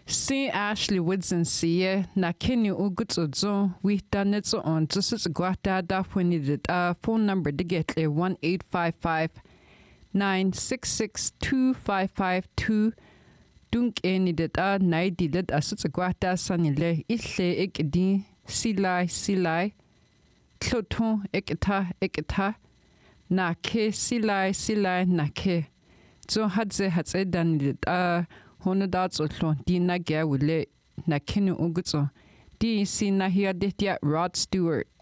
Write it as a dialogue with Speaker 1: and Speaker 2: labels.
Speaker 1: St. Ashley Woodson see na kenu ugutso we done it on just as guata da when it phone number to get 1-855-966-2552 dunk any that night did as it's a guata sanile ile ekdi silai kloton ekta na ke silai na ke so hadze done it Honodats or Dina Gawule, Nakinu Ugutso, D. C. Nahia Ditia Rod Stewart.